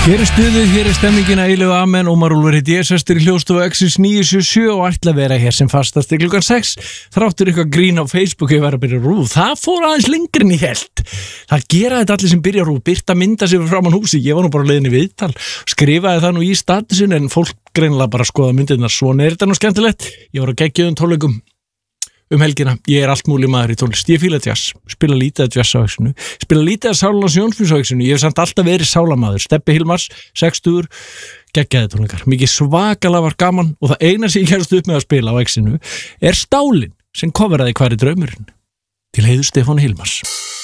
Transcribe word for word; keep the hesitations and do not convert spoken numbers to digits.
Hér er stuðið, hér er stemmingin að eilu amen. Ómar Úlfur heiti ég, sestur í hljóðstofu Exis níu sjö sjö og ætla að vera hér sem fastast til klukkan sex. Þráttur eitthvað grín á Facebook ég var að byrja rúð. Það fór aðeins lengri en ég held. Það gera þetta allir sem byrja rúð, byrta mynda sig framan húsi. Ég var nú bara leiðin í viðtal, skrifaði það nú í statusin en fólk greinilega bara skoða myndirnar. Svona er þetta nú skemmtilegt. Ég var á geggjöðum tónleikum um helgina, ég er allt múli maður í tónlist, ég fíla jazz, spila lítið að jazz á Exinu, spila lítið að Sálarnas Jónsmíns á Exinu, ég hef samt alltaf verið sálamaður, Stebbi Hilmars, sextugur, geggjaði tónleikar, mikið svakalega var gaman og það eina sem ég kærast upp með að spila á Exinu er Stálin sem coveraði Hvar er draumurinn til heiðu Stefáni Hilmars.